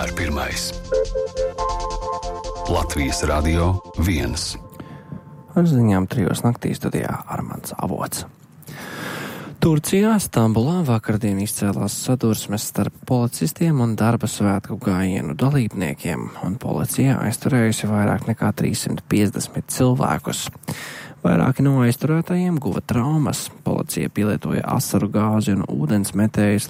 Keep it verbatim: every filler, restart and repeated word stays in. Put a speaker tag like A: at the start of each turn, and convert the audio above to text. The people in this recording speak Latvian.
A: vienmēr pirmais. Latvijas Radio viens.
B: Ar ziņām trijos naktī studijā Armands Avots. Turcijā, Stambulā vakardien izcēlās sadursmes starp policistiem un darba svētku gājienu dalībniekiem, un policija aizturējusi vairāk nekā trīssimt piecdesmit cilvēkus. Vairāki no aizturētajiem guva traumas. Policija pielietoja asaru gāzi un ūdensmetējus,